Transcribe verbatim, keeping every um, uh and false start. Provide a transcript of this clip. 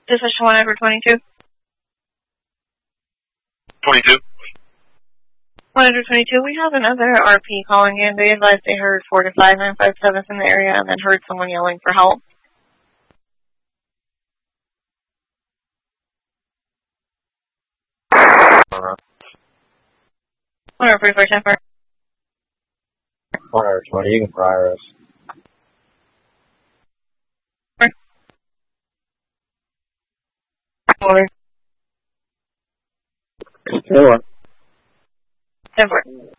This is one over twenty-two. twenty-two. one under twenty-two, we have another R P calling in. They advised they heard four to five nine five seventh in the area and then heard someone yelling for help. Uh-huh. one over three four ten four. one over twenty, you can fire us. Four. Four. ten four.